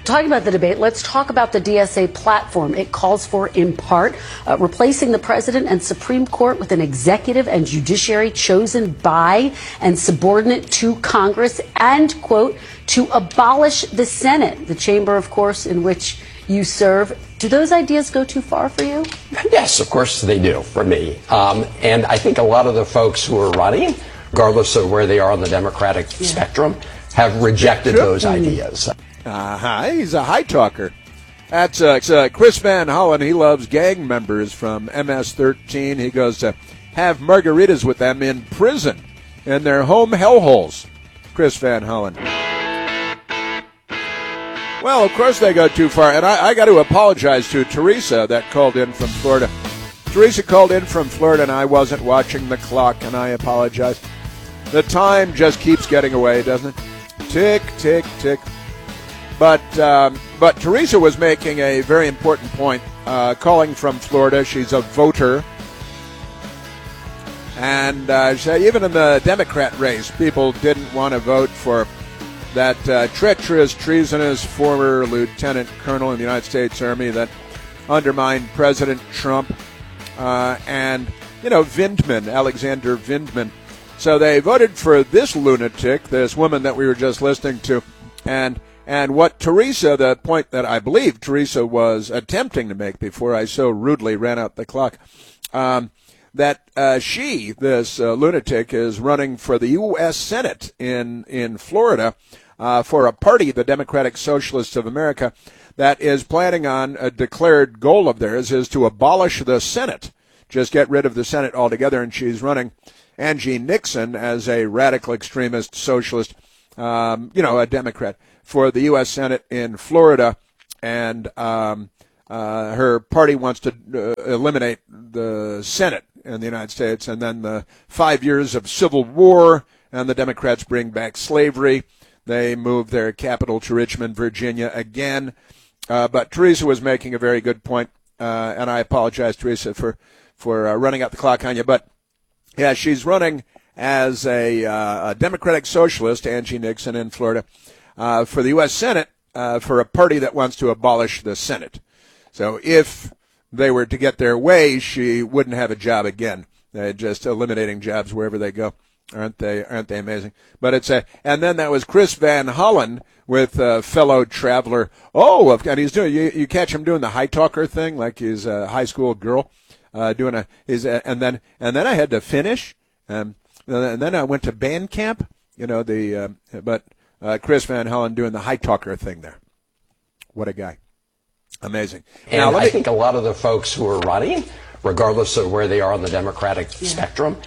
Talking about the debate, let's talk about the DSA platform. It calls for, in part, replacing the president and Supreme Court with an executive and judiciary chosen by and subordinate to Congress and, quote, to abolish the Senate, the chamber, of course, in which you serve. Do those ideas go too far for you? Yes, of course they do for me. And I think a lot of the folks who are running, regardless of where they are on the Democratic spectrum, have rejected those ideas. He's a high talker. That's Chris Van Hollen. He loves gang members from MS-13. He goes to have margaritas with them in prison in their home hellholes. Chris Van Hollen. Well, of course they go too far. And I got to apologize to Teresa that called in from Florida. Teresa called in from Florida, and I wasn't watching the clock, and I apologize. The time just keeps getting away, doesn't it? Tick, tick, tick. But Teresa was making a very important point, calling from Florida. She's a voter. And she said even in the Democrat race, people didn't want to vote for that treacherous, treasonous former lieutenant colonel in the United States Army that undermined President Trump and, Vindman, Alexander Vindman. So they voted for this lunatic, this woman that we were just listening to, and what Teresa, the point that I believe Teresa was attempting to make before I so rudely ran out the clock, that she, this lunatic, is running for the U.S. Senate in Florida for a party, the Democratic Socialists of America, that is planning on a declared goal of theirs is to abolish the Senate, just get rid of the Senate altogether, and she's running Angie Nixon as a radical extremist socialist, a Democrat, for the U.S. Senate in Florida, and her party wants to eliminate the Senate in the United States, and then the 5 years of civil war, and the Democrats bring back slavery. They move their capital to Richmond, Virginia again. But Teresa was making a very good point, and I apologize, Teresa, for running out the clock on you. But, yeah, she's running as a Democratic socialist, Angie Nixon in Florida, for the U.S. Senate, for a party that wants to abolish the Senate. So if they were to get their way, she wouldn't have a job again. They're just eliminating jobs wherever they go. Aren't they amazing? But and then that was Chris Van Hollen with fellow traveler. Oh, and he's doing, you catch him doing the high talker thing, like he's a high school girl, and then I had to finish, and then I went to band camp, but Chris Van Hollen doing the high talker thing there. What a guy. Amazing. And I think a lot of the folks who are running, regardless of where they are on the Democratic spectrum.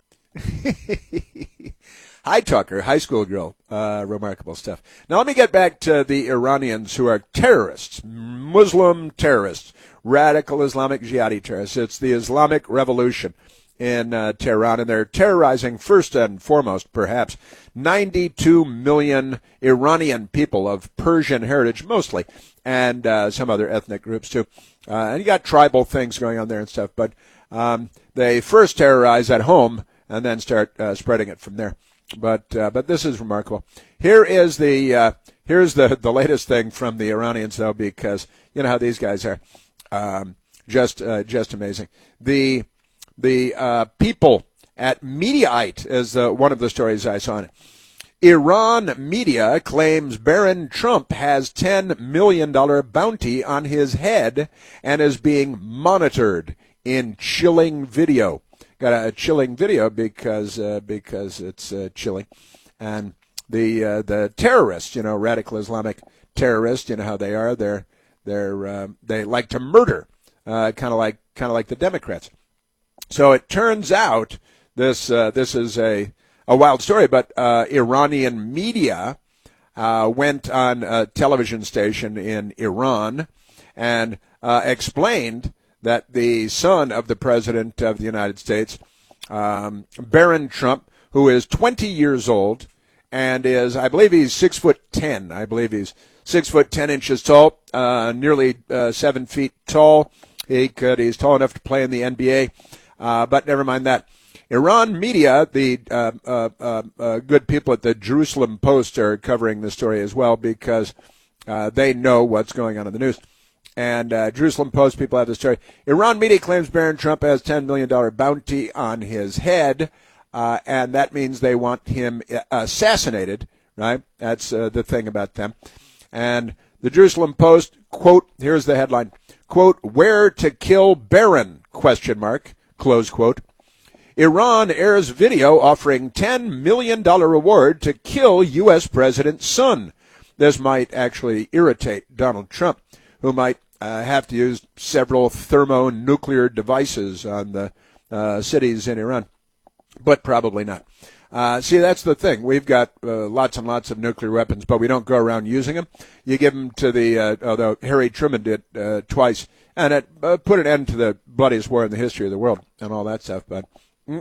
High talker, high school girl, remarkable stuff. Now let me get back to the Iranians who are terrorists, Muslim terrorists, radical Islamic jihadi terrorists. It's the Islamic Revolution in Tehran, and they're terrorizing first and foremost, perhaps, 92 million Iranian people of Persian heritage, mostly, and some other ethnic groups too. And you got tribal things going on there and stuff, but they first terrorize at home and then start spreading it from there. But this is remarkable. Here's the latest thing from the Iranians, though, because you know how these guys are, just amazing. The people at Mediaite is one of the stories I saw in it. Iran media claims Barron Trump has $10 million bounty on his head and is being monitored in chilling video. Got a chilling video because it's chilling, and the terrorists, radical Islamic terrorists, how they are. They like to murder, kind of like the Democrats. So it turns out this is a wild story, but Iranian media went on a television station in Iran and explained that the son of the President of the United States, Barron Trump, who is 20 years old and is, I believe he's 6'10". I believe he's 6'10" tall, nearly 7 feet tall. He's tall enough to play in the NBA, but never mind that. Iran media, the good people at the Jerusalem Post are covering the story as well because they know what's going on in the news. And Jerusalem Post, people have the story. Iran media claims Barron Trump has $10 million bounty on his head, and that means they want him assassinated, right? That's the thing about them. And the Jerusalem Post, quote, here's the headline, quote, "Where to kill Barron, ? Close quote. Iran airs video offering $10 million reward to kill U.S. President's son. This might actually irritate Donald Trump, who might have to use several thermonuclear devices on the cities in Iran, but probably not. See, that's the thing. We've got lots and lots of nuclear weapons, but we don't go around using them. You give them to the, although Harry Truman did twice, and it put an end to the bloodiest war in the history of the world and all that stuff. But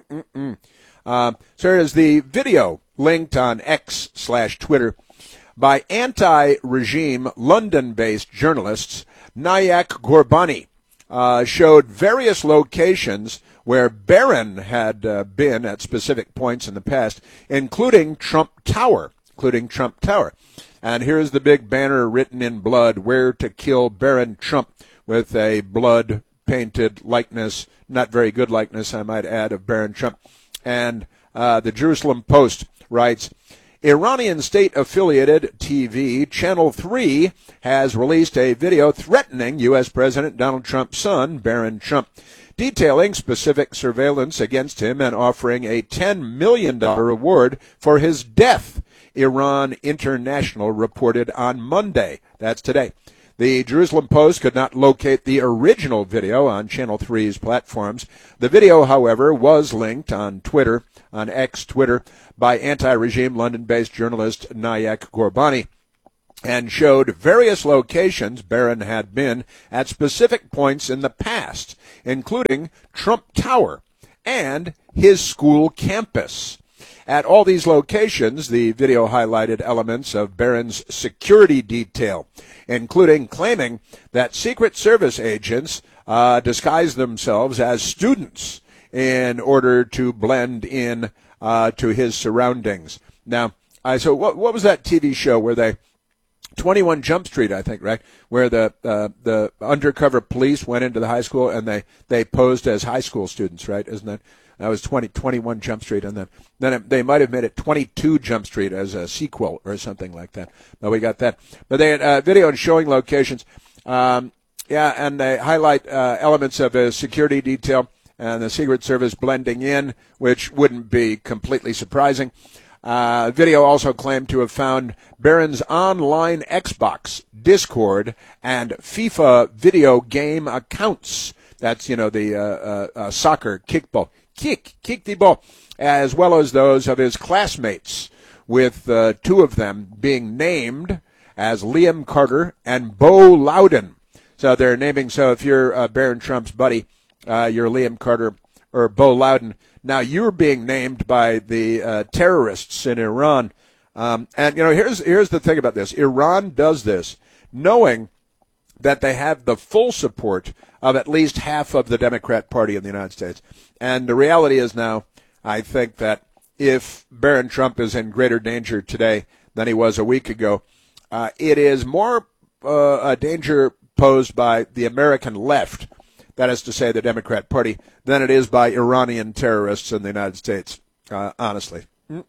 so here's the video linked on X/Twitter by anti-regime London-based journalists. Nayak Gorbani showed various locations where Barron had been at specific points in the past, including Trump Tower. And here's the big banner written in blood, "Where to kill Barron Trump," with a blood-painted likeness, not very good likeness, I might add, of Barron Trump. And the Jerusalem Post writes, Iranian state-affiliated TV Channel 3 has released a video threatening U.S. President Donald Trump's son, Barron Trump, detailing specific surveillance against him and offering a $10 million reward for his death, Iran International reported on Monday. That's today. The Jerusalem Post could not locate the original video on Channel 3's platforms. The video, however, was linked on Twitter, on X/Twitter, by anti-regime London-based journalist Nayak Gorbani, and showed various locations Barron had been at specific points in the past, including Trump Tower and his school campus. At all these locations, the video highlighted elements of Barron's security detail, including claiming that Secret Service agents disguised themselves as students in order to blend in to his surroundings. Now, so what was that TV show where they 21 Jump Street, I think, right? Where the undercover police went into the high school and they posed as high school students, right? Isn't that? That was 21 Jump Street, and then they might have made it 22 Jump Street as a sequel or something like that. But we got that. But they had video showing locations. And they highlight elements of a security detail and the Secret Service blending in, which wouldn't be completely surprising. Video also claimed to have found Barron's online Xbox, Discord, and FIFA video game accounts. That's, the soccer kickball. Kick the ball, as well as those of his classmates, with two of them being named as Liam Carter and Bo Loudon. So they're naming, so if you're Barron Trump's buddy, you're Liam Carter or Bo Loudon. Now you're being named by the terrorists in Iran. And here's the thing about this. Iran does this knowing that they have the full support of at least half of the Democrat Party in the United States. And the reality is now, I think that if Barron Trump is in greater danger today than he was a week ago, it is more a danger posed by the American left, that is to say the Democrat Party, than it is by Iranian terrorists in the United States, honestly.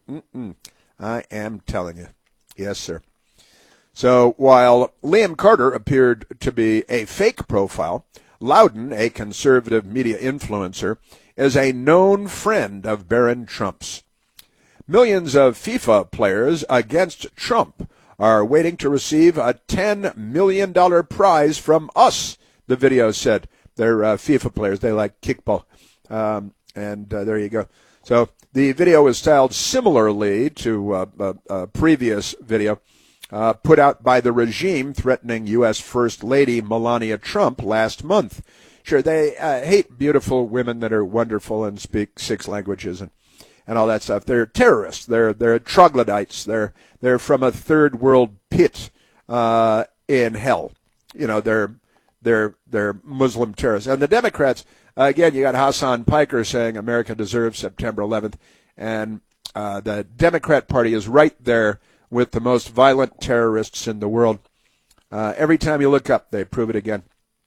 I am telling you. Yes, sir. So while Liam Carter appeared to be a fake profile, Loudon, a conservative media influencer, is a known friend of Barron Trump's. Millions of FIFA players against Trump are waiting to receive a $10 million prize from us, the video said. They're FIFA players. They like kickball. And there you go. So the video was styled similarly to a previous video put out by the regime threatening U.S. First Lady Melania Trump last month. Sure, they hate beautiful women that are wonderful and speak 6 languages and all that stuff. They're terrorists. They're troglodytes. They're from a third world pit in hell. They're Muslim terrorists. And the Democrats, again, you got Hassan Piker saying America deserves September 11th, and the Democrat Party is right there with the most violent terrorists in the world. Every time you look up, they prove it again.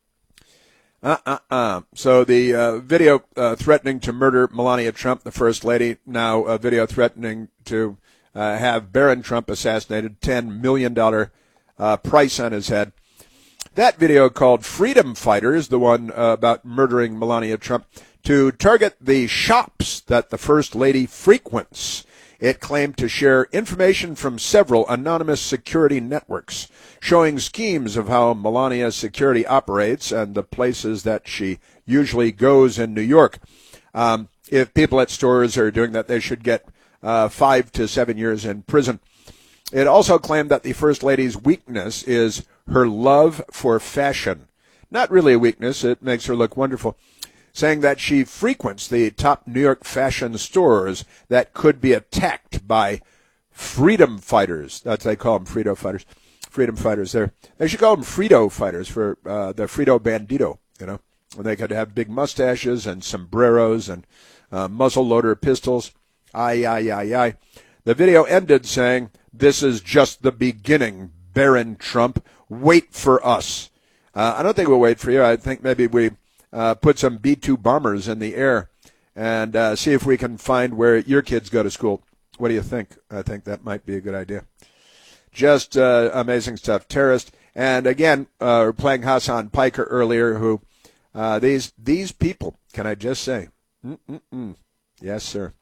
So the video threatening to murder Melania Trump, the First Lady, now a video threatening to have Barron Trump assassinated, $10 million price on his head. That video called Freedom Fighters, the one about murdering Melania Trump, to target the shops that the First Lady frequents. It claimed to share information from several anonymous security networks, showing schemes of how Melania's security operates and the places that she usually goes in New York. If people at stores are doing that, they should get 5 to 7 years in prison. It also claimed that the First Lady's weakness is her love for fashion. Not really a weakness, it makes her look wonderful. Saying that she frequents the top New York fashion stores that could be attacked by freedom fighters. That's what they call them, Freedom Fighters. Freedom Fighters there. They should call them Frito Fighters for the Frito Bandito, you know. And they could have big mustaches and sombreros and muzzle loader pistols. Aye. The video ended saying, "This is just the beginning, Barron Trump. Wait for us." I don't think we'll wait for you. I think maybe we put some B-2 bombers in the air and see if we can find where your kids go to school. What do you think? I think that might be a good idea. Just amazing stuff. Terrorist. And again, we're playing Hassan Piker earlier, who these people, can I just say? Yes, sir.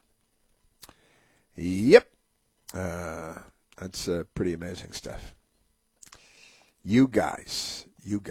Yep. That's pretty amazing stuff. You guys.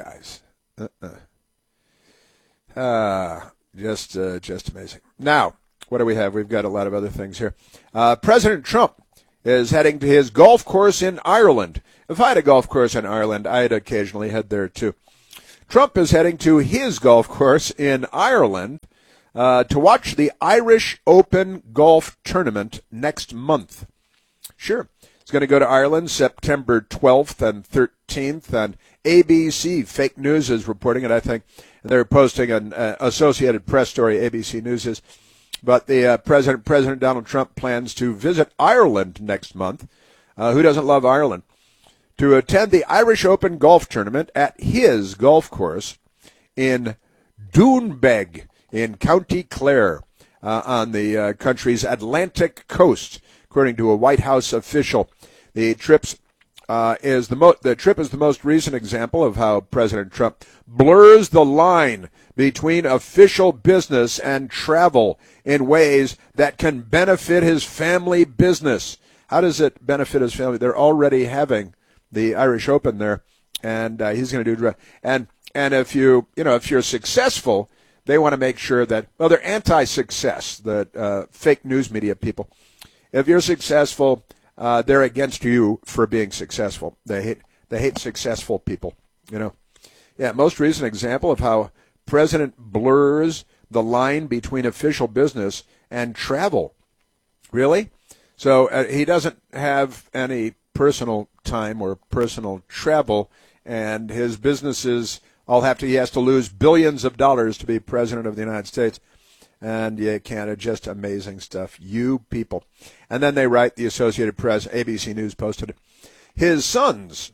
Just amazing. Now, what do we have? We've got a lot of other things here. President Trump is heading to his golf course in Ireland. If I had a golf course in Ireland, I'd occasionally head there too. Trump is heading to his golf course in Ireland to watch the Irish Open golf tournament next month. Sure. He's going to go to Ireland September 12th and 13th, and ABC Fake News is reporting it, I think. They're posting an Associated Press story, ABC News is. But the President Donald Trump plans to visit Ireland next month. Who doesn't love Ireland? To attend the Irish Open golf tournament at his golf course in Doonbeg in County Clare on the country's Atlantic coast, according to a White House official. The trip is the most recent example of how President Trump blurs the line between official business and travel in ways that can benefit his family business. How does it benefit his family? They're already having the Irish Open there, and he's going to do. And if you're successful, they want to make sure that they're anti-success. The fake news media people. If you're successful, they're against you for being successful. They hate successful people. Yeah. Most recent example of how President blurs the line between official business and travel. Really? So he doesn't have any personal time or personal travel, and his businesses he has to lose billions of dollars to be president of the United States. And you can't. Just amazing stuff. You people. And then they write, the Associated Press, ABC News posted it. His sons,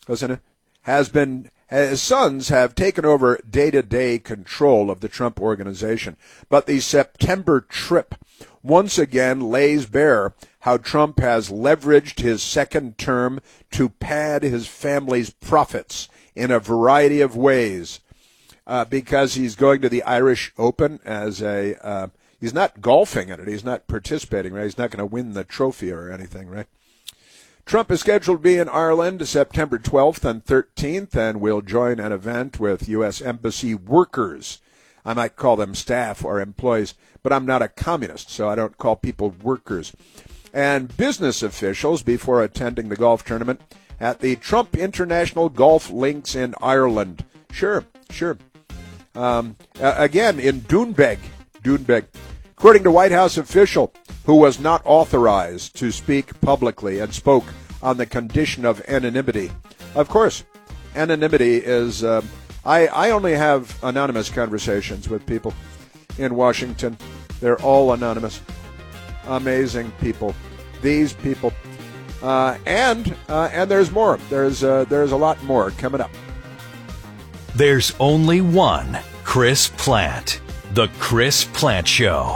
his sons have taken over day-to-day control of the Trump organization. But the September trip once again lays bare how Trump has leveraged his second term to pad his family's profits in a variety of ways. Because he's going to the Irish Open as he's not golfing in it. He's not participating, right? He's not going to win the trophy or anything, right? Trump is scheduled to be in Ireland September 12th and 13th and will join an event with U.S. Embassy workers. I might call them staff or employees, but I'm not a communist, so I don't call people workers. And business officials before attending the golf tournament at the Trump International Golf Links in Ireland. Sure. Again, in Doonbeg. According to White House official who was not authorized to speak publicly and spoke on the condition of anonymity. Of course, anonymity is... I only have anonymous conversations with people in Washington. They're all anonymous. Amazing people. These people. And there's more. There's a lot more coming up. There's only one Chris Plante. The Chris Plante Show.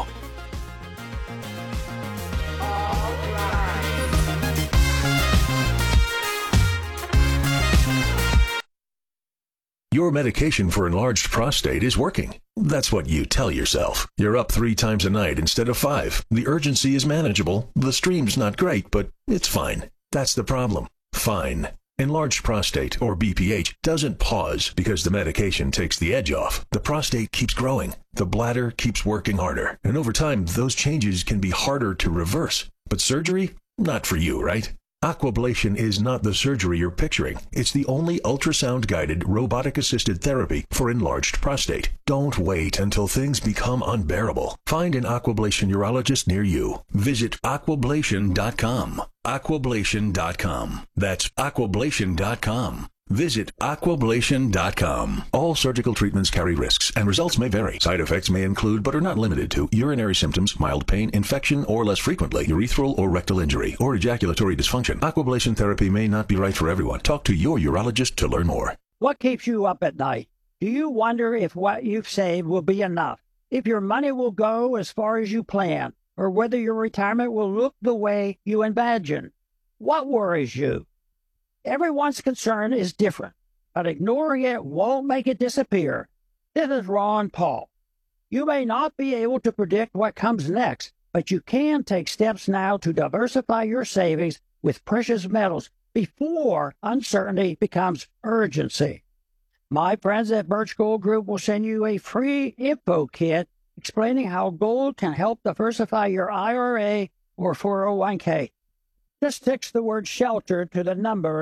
Your medication for enlarged prostate is working. That's what you tell yourself. You're up 3 times a night instead of 5. The urgency is manageable. The stream's not great, but it's fine. That's the problem. Fine. Enlarged prostate, or BPH, doesn't pause because the medication takes the edge off. The prostate keeps growing. The bladder keeps working harder. And over time, those changes can be harder to reverse. But surgery? Not for you, right? Aquablation is not the surgery you're picturing. It's the only ultrasound-guided, robotic-assisted therapy for enlarged prostate. Don't wait until things become unbearable. Find an Aquablation urologist near you. Visit aquablation.com. Aquablation.com. That's aquablation.com. Visit aquablation.com. All surgical treatments carry risks, and results may vary. Side effects may include, but are not limited to, urinary symptoms, mild pain, infection, or less frequently, urethral or rectal injury, or ejaculatory dysfunction. Aquablation therapy may not be right for everyone. Talk to your urologist to learn more. What keeps you up at night? Do you wonder if what you've saved will be enough? If your money will go as far as you plan? Or whether your retirement will look the way you imagine? What worries you? Everyone's concern is different, but ignoring it won't make it disappear. This is Ron Paul. You may not be able to predict what comes next, but you can take steps now to diversify your savings with precious metals before uncertainty becomes urgency. My friends at Birch Gold Group will send you a free info kit explaining how gold can help diversify your IRA or 401k. Just text the word SHELTER to the number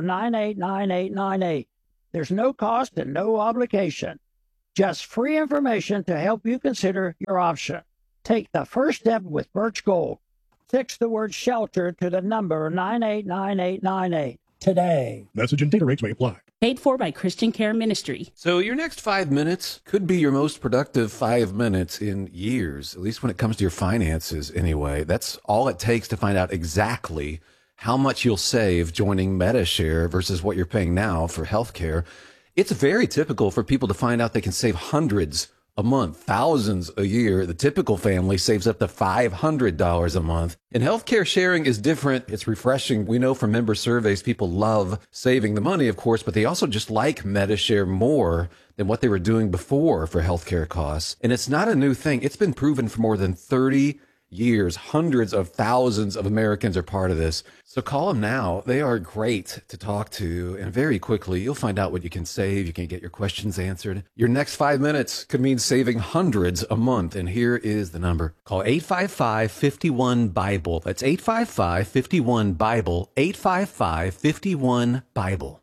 989898. There's no cost and no obligation. Just free information to help you consider your option. Take the first step with Birch Gold. Text the word SHELTER to the number 989898 today. Message and data rates may apply. Paid for by Christian Care Ministry. So your next 5 minutes could be your most productive 5 minutes in years, at least when it comes to your finances anyway. That's all it takes to find out exactly how much you'll save joining MediShare versus what you're paying now for healthcare. It's very typical for people to find out they can save hundreds a month, thousands a year. The typical family saves up to $500 a month. And healthcare sharing is different. It's refreshing. We know from member surveys, people love saving the money, of course, but they also just like MediShare more than what they were doing before for healthcare costs. And it's not a new thing. It's been proven for more than 30 years. Hundreds of thousands of Americans are part of this. So call them now. They are great to talk to. And very quickly, you'll find out what you can save. You can get your questions answered. Your next 5 minutes could mean saving hundreds a month. And here is the number. Call 855-51-BIBLE. That's 855-51-BIBLE. 855-51-BIBLE.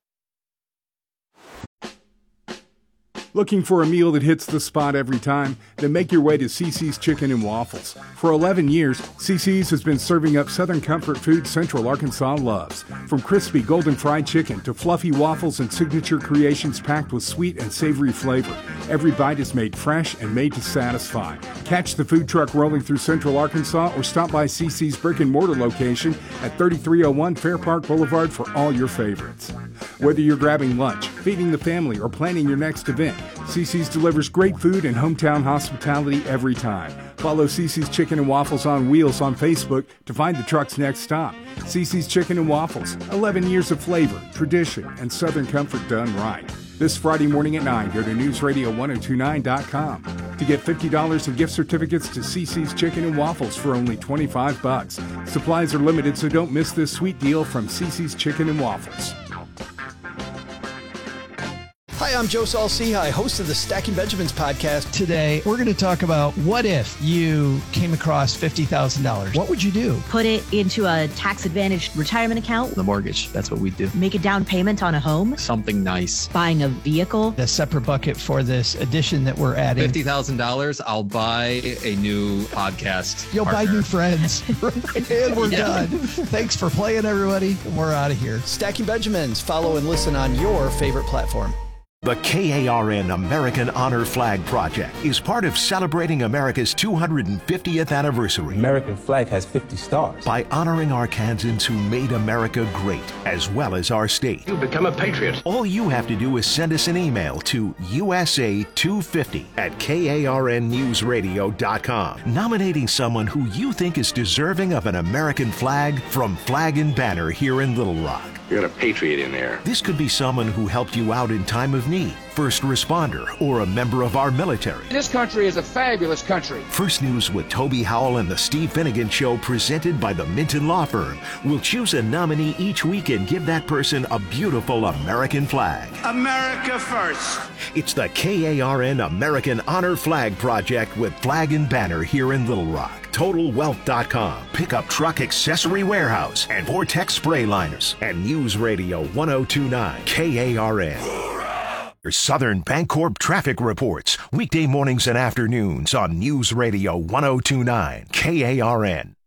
Looking for a meal that hits the spot every time? Then make your way to CC's Chicken and Waffles. For 11 years, CC's has been serving up Southern comfort food Central Arkansas loves. From crispy golden fried chicken to fluffy waffles and signature creations packed with sweet and savory flavor, every bite is made fresh and made to satisfy. Catch the food truck rolling through Central Arkansas or stop by CC's brick and mortar location at 3301 Fair Park Boulevard for all your favorites. Whether you're grabbing lunch, feeding the family, or planning your next event, CC's delivers great food and hometown hospitality every time. Follow CC's Chicken and Waffles on Wheels on Facebook to find the truck's next stop. CC's Chicken and Waffles, 11 years of flavor, tradition, and Southern comfort done right. This Friday morning at 9, go to newsradio1029.com to get $50 in gift certificates to CC's Chicken and Waffles for only $25. Supplies are limited, so don't miss this sweet deal from CC's Chicken and Waffles. Hi, I'm Joe Saul-Sehy, host of the Stacking Benjamins podcast. Today, we're going to talk about what if you came across $50,000? What would you do? Put it into a tax-advantaged retirement account. The mortgage, that's what we do. Make a down payment on a home. Something nice. Buying a vehicle. A separate bucket for this addition that we're adding. $50,000, I'll buy a new podcast. You'll partner. buy new friends. And we're done. Thanks for playing, everybody. And we're out of here. Stacking Benjamins. Follow and listen on your favorite platform. The KARN American Honor Flag Project is part of celebrating America's 250th anniversary. American flag has 50 stars. By honoring Arkansans who made America great, as well as our state. You become a patriot. All you have to do is send us an email to USA250@KARNnewsradio.com, nominating someone who you think is deserving of an American flag from Flag and Banner here in Little Rock. You got a patriot in there. This could be someone who helped you out in time of need, first responder, or a member of our military. This country is a fabulous country. First News with Toby Howell and the Steve Finnegan Show, presented by the Minton Law Firm, will choose a nominee each week and give that person a beautiful American flag. America first. It's the KARN American Honor Flag Project with Flag and Banner here in Little Rock. TotalWealth.com, Pickup Truck Accessory Warehouse, and Vortex Spray Liners, and News Radio 1029 KARN. Your Southern Bancorp traffic reports, weekday mornings and afternoons on News Radio 1029 KARN.